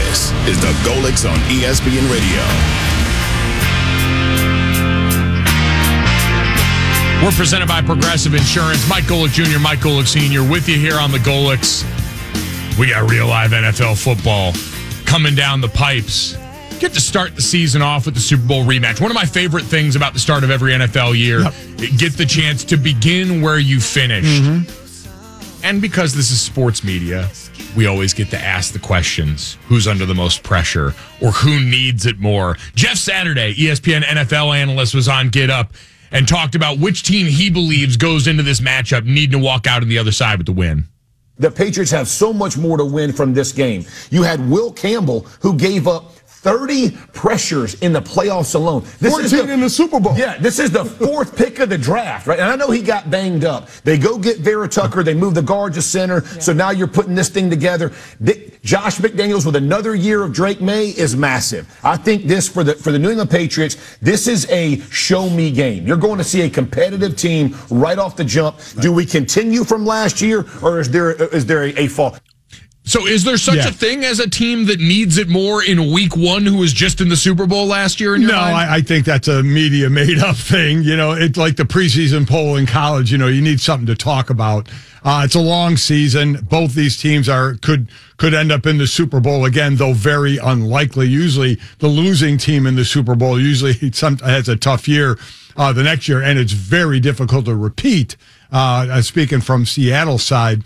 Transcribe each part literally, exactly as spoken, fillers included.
This is the Golics on E S P N Radio. We're presented by Progressive Insurance. Mike Golick Junior, Mike Golick Senior with you here on the Golics. We got real live N F L football coming down the pipes. Get to start the season off with the Super Bowl rematch. One of my favorite things about the start of every N F L year, yep. Get the chance to begin where you finished. Mm-hmm. And because this is sports media, we always get to ask the questions. Who's under the most pressure or who needs it more? Jeff Saturday, E S P N N F L analyst, was on Get Up and talked about which team he believes goes into this matchup needing to walk out on the other side with the win. The Patriots have so much more to win from this game. You had Will Campbell, who gave up thirty pressures in the playoffs alone. This fourteen is the, in the Super Bowl. Yeah, this is the fourth pick of the draft, right? And I know he got banged up. They go get Vera Tucker. They move the guard to center. Yeah. So now you're putting this thing together. The, Josh McDaniels with another year of Drake May is massive. I think this, for the for the New England Patriots, this is a show-me game. You're going to see a competitive team right off the jump. Right. Do we continue from last year, or is there is there a, a fall? So is there such yeah. a thing as a team that needs it more in week one who was just in the Super Bowl last year in your no, mind? I, I think that's a media made-up thing. You know, it's like the preseason poll in college. You know, you need something to talk about. Uh, it's a long season. Both these teams are could could end up in the Super Bowl again, though very unlikely. Usually the losing team in the Super Bowl usually some, has a tough year uh, the next year, and it's very difficult to repeat. Uh, speaking from Seattle's side.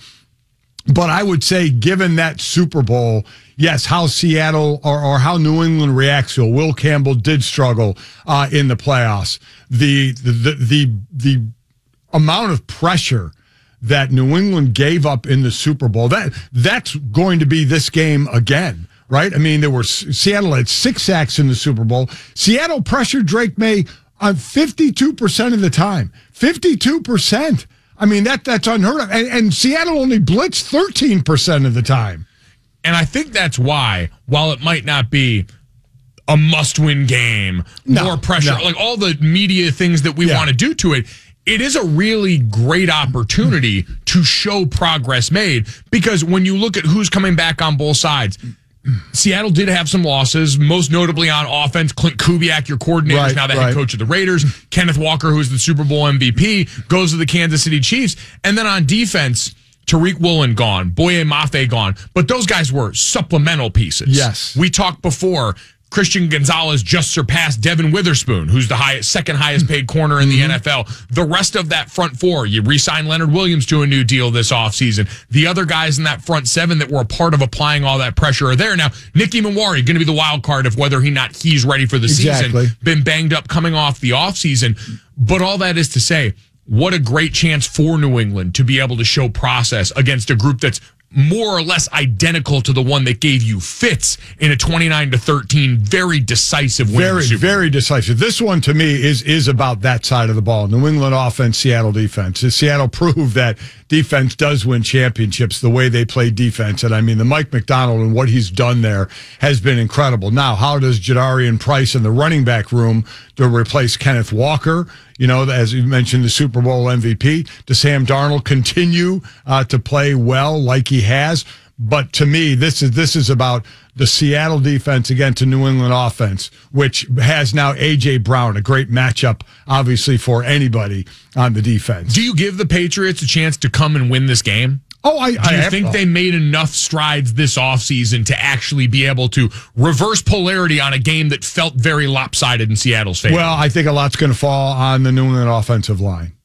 But I would say, given that Super Bowl, yes, how Seattle or, or how New England reacts to it. Will Campbell did struggle uh, in the playoffs. The, the the the amount of pressure that New England gave up in the Super Bowl, that that's going to be this game again, right? I mean, there were Seattle had six sacks in the Super Bowl. Seattle pressured Drake May on fifty-two percent of the time. fifty-two percent. I mean, that that's unheard of. And, and Seattle only blitzed thirteen percent of the time. And I think that's why, while it might not be a must-win game, no, more pressure, no. like all the media things that we yeah. want to do to it, it is a really great opportunity to show progress made. Because when you look at who's coming back on both sides, Seattle did have some losses, most notably on offense. Clint Kubiak, your coordinator, is right, now the right. head coach of the Raiders. Kenneth Walker, who's the Super Bowl M V P, goes to the Kansas City Chiefs. And then on defense, Tariq Woolen gone, Boye Mafe gone. But those guys were supplemental pieces. Yes. We talked before. Christian Gonzalez just surpassed Devin Witherspoon, who's the highest, second highest paid corner in the mm-hmm. N F L. The rest of that front four, you re-signed Leonard Williams to a new deal this offseason. The other guys in that front seven that were a part of applying all that pressure are there. Now, Nicky Manwari going to be the wild card of whether or not he's ready for the exactly. season. Been banged up coming off the offseason. But all that is to say, what a great chance for New England to be able to show process against a group that's more or less identical to the one that gave you fits in a twenty-nine to thirteen very decisive win. Very, very decisive. This one to me is is about that side of the ball. New England offense, Seattle defense. Seattle proved that defense does win championships the way they play defense. And I mean, the Mike McDonald and what he's done there has been incredible. Now, how does Jadarian Price in the running back room to replace Kenneth Walker? You know, as you mentioned, the Super Bowl M V P. Does Sam Darnold continue uh, to play well like he has? But to me, this is this is about the Seattle defense against the New England offense, which has now A J. Brown, a great matchup, obviously, for anybody on the defense. Do you give the Patriots a chance to come and win this game? Oh, I, Do you I think have, they made enough strides this offseason to actually be able to reverse polarity on a game that felt very lopsided in Seattle's favor? Well, I think a lot's going to fall on the New England offensive line.